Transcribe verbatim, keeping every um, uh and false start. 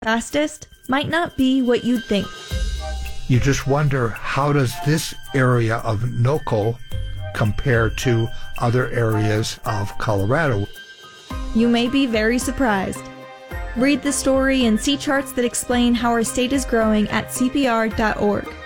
fastest might not be what you'd think. You just wonder, how does this area of NOCO compare to other areas of Colorado? You may be very surprised. Read the story and see charts that explain how our state is growing at C P R dot org.